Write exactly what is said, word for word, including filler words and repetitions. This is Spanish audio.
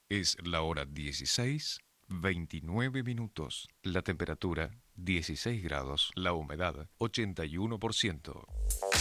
Es la hora dieciséis, veintinueve minutos. La temperatura dieciséis grados. La humedad ochenta y uno por ciento.